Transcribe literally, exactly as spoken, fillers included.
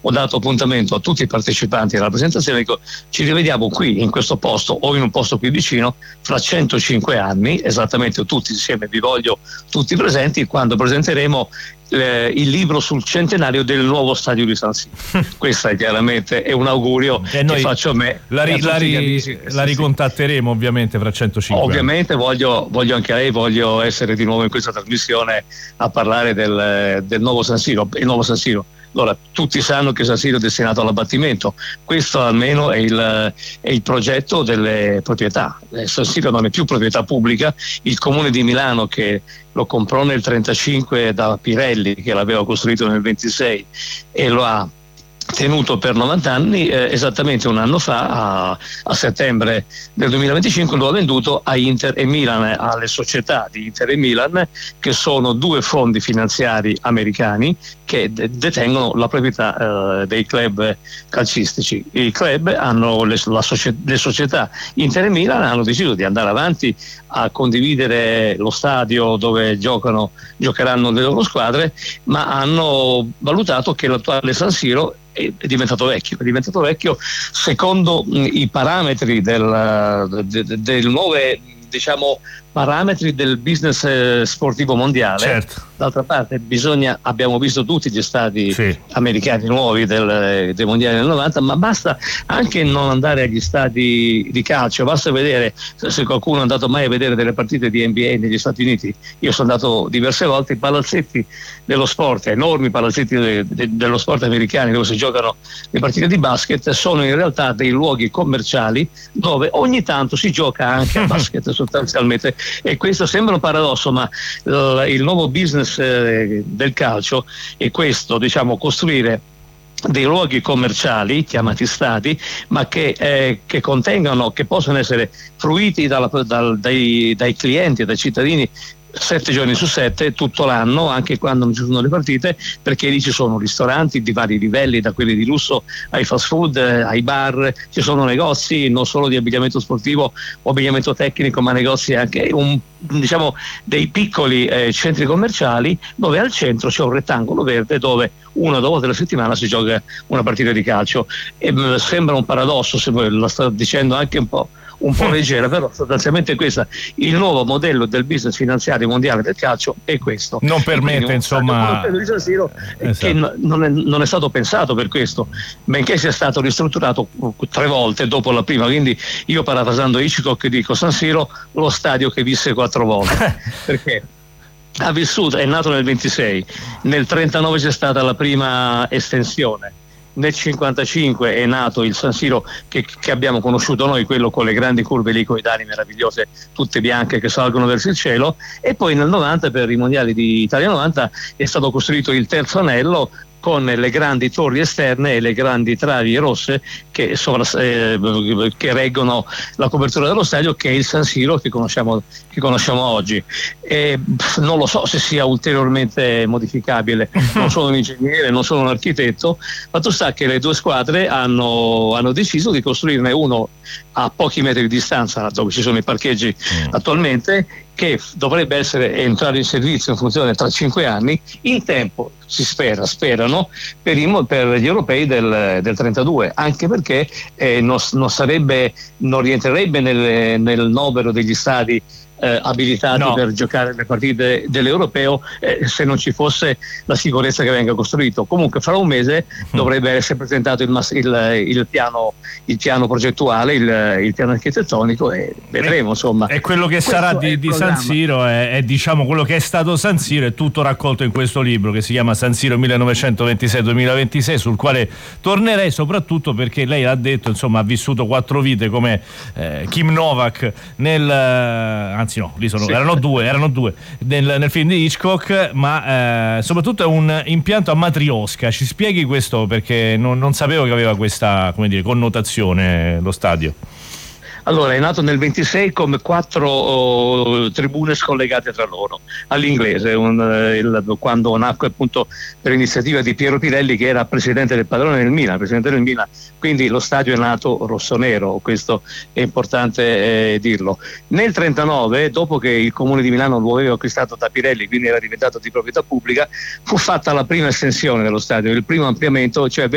ho dato appuntamento a tutti i partecipanti alla presentazione, dico ci rivediamo qui in questo posto o in un posto qui vicino fra centocinque anni, esattamente tutti insieme, vi voglio tutti presenti quando presenteremo Eh, il libro sul centenario del nuovo stadio di San Siro. Questo è chiaramente è un augurio e noi che faccio a me. La, ri, la, ri, la ricontatteremo ovviamente fra centocinque ovviamente anni. Voglio, voglio anche lei, voglio essere di nuovo in questa trasmissione a parlare del, del nuovo San Siro. Il nuovo San Siro. Allora, tutti sanno che San Siro è destinato all'abbattimento, questo almeno è il, è il progetto delle proprietà. San Siro non è più proprietà pubblica, il Comune di Milano che lo comprò nel trentacinque da Pirelli, che l'aveva costruito nel ventisei e lo ha tenuto per novanta anni, eh, esattamente un anno fa, a, a settembre del duemilaventicinque, lo ha venduto a Inter e Milan, alle società di Inter e Milan, che sono due fondi finanziari americani che de- detengono la proprietà eh, dei club calcistici. I club hanno le, la socie- le società Inter e Milan hanno deciso di andare avanti a condividere lo stadio dove giocano, giocheranno le loro squadre, ma hanno valutato che l'attuale San Siro è diventato vecchio, è diventato vecchio secondo i parametri del, de, de, del nuove, diciamo, parametri del business sportivo mondiale. Certo. D'altra parte bisogna, abbiamo visto tutti gli stadi sì. americani nuovi del, dei mondiali del novanta, ma basta anche non andare agli stadi di calcio, basta vedere, se qualcuno è andato mai a vedere delle partite di N B A negli Stati Uniti, io sono andato diverse volte, i palazzetti dello sport, enormi palazzetti de, de, dello sport americani dove si giocano le partite di basket, sono in realtà dei luoghi commerciali dove ogni tanto si gioca anche a basket sostanzialmente, e questo sembra un paradosso, ma l- il nuovo business eh, del calcio è questo, diciamo, costruire dei luoghi commerciali chiamati stadi, ma che, eh, che contengano, che possono essere fruiti dalla, dal, dai, dai clienti e dai cittadini sette giorni su sette, tutto l'anno, anche quando non ci sono le partite, perché lì ci sono ristoranti di vari livelli, da quelli di lusso ai fast food, eh, ai bar, ci sono negozi non solo di abbigliamento sportivo o abbigliamento tecnico, ma negozi anche un, diciamo, dei piccoli eh, centri commerciali dove al centro c'è un rettangolo verde dove una o due volte alla settimana si gioca una partita di calcio. E, mh, sembra un paradosso, se voi la sto dicendo anche un po' un po' leggera, però sostanzialmente questa, il nuovo modello del business finanziario mondiale del calcio è questo. Non permette, insomma, esatto. Che non è, non è stato pensato per questo, benché sia stato ristrutturato tre volte dopo la prima, quindi io, parafrasando Hitchcock, dico San Siro lo stadio che visse quattro volte perché ha vissuto, è nato nel ventisei, nel trentanove c'è stata la prima estensione, nel cinquantacinque è nato il San Siro che, che abbiamo conosciuto noi, quello con le grandi curve elicoidali meravigliose, tutte bianche che salgono verso il cielo, e poi nel novanta, per i mondiali di Italia novanta, è stato costruito il terzo anello con le grandi torri esterne e le grandi travi rosse che, sovra, eh, che reggono la copertura dello stadio, che è il San Siro che conosciamo, che conosciamo oggi. E non lo so se sia ulteriormente modificabile, non sono un ingegnere, non sono un architetto, fatto sta che le due squadre hanno, hanno deciso di costruirne uno a pochi metri di distanza dove ci sono i parcheggi mm. attualmente, che dovrebbe essere entrare in servizio in funzione tra cinque anni, in tempo, si spera, sperano, per, i, per gli europei del, del trentadue, anche perché eh, non, non sarebbe, non rientrerebbe nel, nel novero degli stadi Eh, abilitati no. per giocare le partite dell'europeo eh, se non ci fosse la sicurezza che venga costruito. Comunque fra un mese mm. dovrebbe essere presentato il, il, il, piano, il piano progettuale, il, il piano architettonico, e vedremo, insomma. E quello che questo sarà di, di San Siro è, è diciamo quello che è stato San Siro, è tutto raccolto in questo libro che si chiama San Siro millenovecentoventisei duemilaventisei, sul quale tornerei, soprattutto perché lei ha detto, insomma, ha vissuto quattro vite come eh, Kim Novak nel anzi no, lì sono, sì. erano due, erano due nel, nel film di Hitchcock, ma eh, soprattutto è un impianto a matriosca. Ci spieghi questo, perché non, non sapevo che aveva questa, come dire, connotazione lo stadio. Allora, è nato nel ventisei come quattro oh, tribune scollegate tra loro, all'inglese, un, eh, il, quando nacque appunto per iniziativa di Piero Pirelli, che era presidente del padrone del Milan, presidente del Milan, quindi lo stadio è nato rossonero, questo è importante eh, dirlo. Nel trentanove, dopo che il Comune di Milano lo aveva acquistato da Pirelli, quindi era diventato di proprietà pubblica, fu fatta la prima estensione dello stadio, il primo ampliamento, cioè